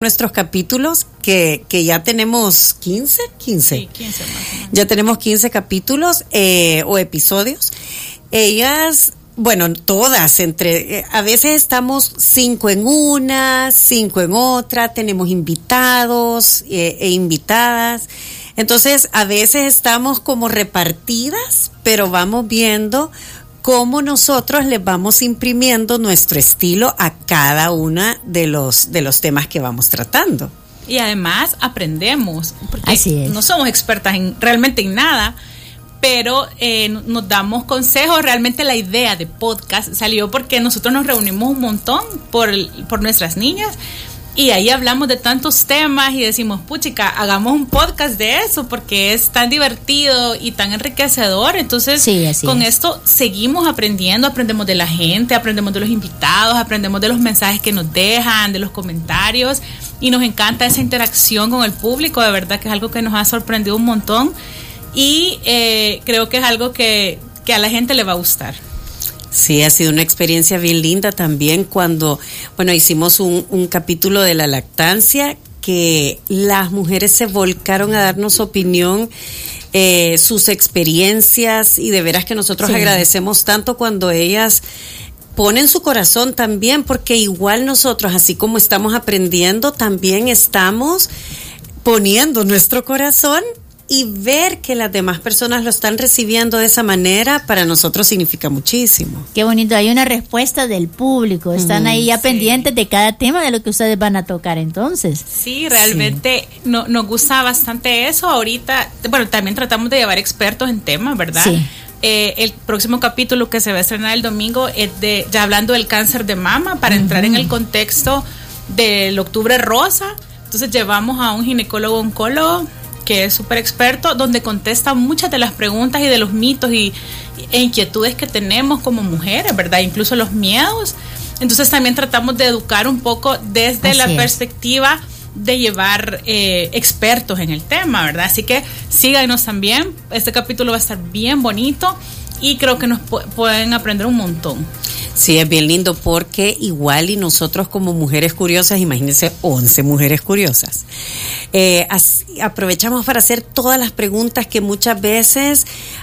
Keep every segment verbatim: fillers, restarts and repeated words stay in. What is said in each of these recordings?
nuestros capítulos, que, que ya tenemos quince, quince. Sí, quince más o menos. Ya tenemos quince capítulos eh, o episodios. Ellas, bueno, todas, entre, eh, a veces estamos cinco en una, cinco en otra, tenemos invitados eh, e invitadas. Entonces, a veces estamos como repartidas, pero vamos viendo cómo nosotros les vamos imprimiendo nuestro estilo a cada una de los de los temas que vamos tratando. Y además aprendemos, porque Así es. no somos expertas en realmente en nada, pero eh, nos damos consejos. Realmente la idea de podcast salió porque nosotros nos reunimos un montón por, por nuestras niñas. Y ahí hablamos de tantos temas y decimos, puchica, hagamos un podcast de eso porque es tan divertido y tan enriquecedor. Entonces, sí, así con es. esto seguimos aprendiendo, aprendemos de la gente, aprendemos de los invitados, aprendemos de los mensajes que nos dejan, de los comentarios, y nos encanta esa interacción con el público. De verdad que es algo que nos ha sorprendido un montón y eh, creo que es algo que, que a la gente le va a gustar. Sí, ha sido una experiencia bien linda también cuando, bueno, hicimos un, un capítulo de la lactancia, que las mujeres se volcaron a darnos opinión, eh, sus experiencias, y de veras que nosotros sí. agradecemos tanto cuando ellas ponen su corazón también, porque igual nosotros, así como estamos aprendiendo, también estamos poniendo nuestro corazón. Y ver que las demás personas lo están recibiendo de esa manera, para nosotros significa muchísimo. Qué bonito, hay una respuesta del público, están mm, ahí ya sí. pendientes de cada tema de lo que ustedes van a tocar entonces. Sí, realmente sí. No, nos gusta bastante eso. Ahorita, bueno, también tratamos de llevar expertos en temas, ¿verdad? Sí. Eh, el próximo capítulo que se va a estrenar el domingo es de, ya hablando del cáncer de mama, para uh-huh. entrar en el contexto del Octubre Rosa. Entonces llevamos a un ginecólogo oncólogo que es súper experto, donde contesta muchas de las preguntas y de los mitos y, e inquietudes que tenemos como mujeres, ¿verdad? Incluso los miedos. Entonces también tratamos de educar un poco desde Así la es. perspectiva de llevar eh, expertos en el tema, ¿verdad? Así que síganos también, este capítulo va a estar bien bonito y creo que nos pu- pueden aprender un montón. Sí, es bien lindo porque igual y nosotros como mujeres curiosas, imagínense once mujeres curiosas, eh, as, aprovechamos para hacer todas las preguntas que muchas veces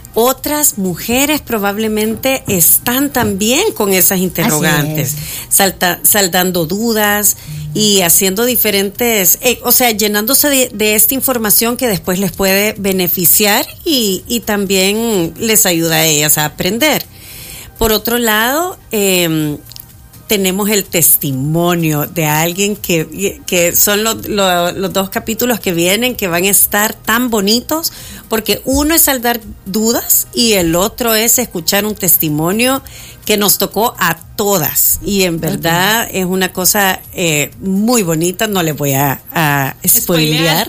otras mujeres probablemente están también con esas interrogantes, salta, saldando dudas y haciendo diferentes, eh, o sea, llenándose de, de esta información que después les puede beneficiar y, y también les ayuda a ellas a aprender. Por otro lado, eh, tenemos el testimonio de alguien que, que son lo, lo, los dos capítulos que vienen, que van a estar tan bonitos, porque uno es saldar dudas y el otro es escuchar un testimonio que nos tocó a todas. Y en verdad okay. es una cosa eh, muy bonita, no les voy a, a spoilear.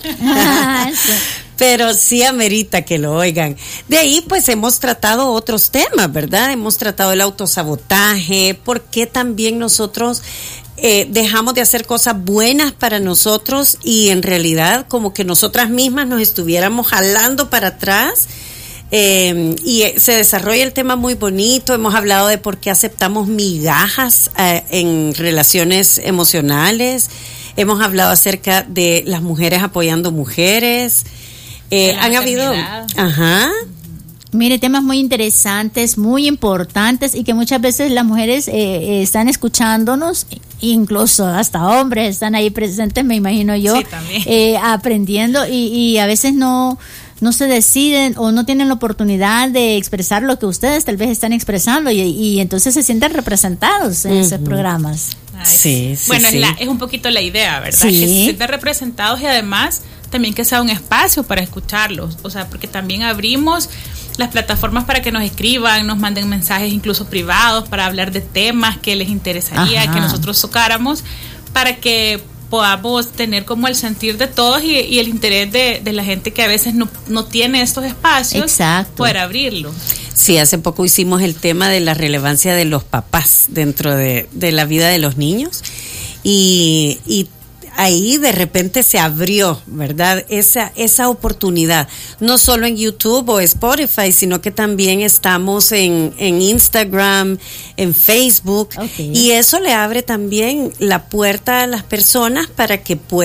Pero sí amerita que lo oigan. De ahí pues hemos tratado otros temas, ¿verdad? Hemos tratado el autosabotaje, por qué también nosotros eh, dejamos de hacer cosas buenas para nosotros y en realidad como que nosotras mismas nos estuviéramos jalando para atrás. Eh, y se desarrolla el tema muy bonito. Hemos hablado de por qué aceptamos migajas eh, en relaciones emocionales. Hemos hablado acerca de las mujeres apoyando mujeres. Eh, han habido, ajá. Mire, temas muy interesantes, muy importantes y que muchas veces las mujeres eh, están escuchándonos, incluso hasta hombres están ahí presentes, me imagino yo, sí, también. Eh, aprendiendo y, y a veces no no se deciden o no tienen la oportunidad de expresar lo que ustedes tal vez están expresando y, y entonces se sienten representados en uh-huh. esos programas. Ay, sí, sí, bueno, sí. Es, la, es un poquito la idea, ¿verdad? Sí. Que se sientan representados y además también que sea un espacio para escucharlos, o sea, porque también abrimos las plataformas para que nos escriban, nos manden mensajes incluso privados para hablar de temas que les interesaría Ajá. que nosotros tocáramos, para que podamos tener como el sentir de todos y, y el interés de, de la gente que a veces no, no tiene estos espacios. Exacto. Poder abrirlo. Sí, hace poco hicimos el tema de la relevancia de los papás dentro de, de la vida de los niños y, y ahí de repente se abrió, ¿verdad? Esa esa oportunidad, no solo en YouTube o Spotify, sino que también estamos en, en Instagram, en Facebook, okay. Y eso le abre también la puerta a las personas para que puedan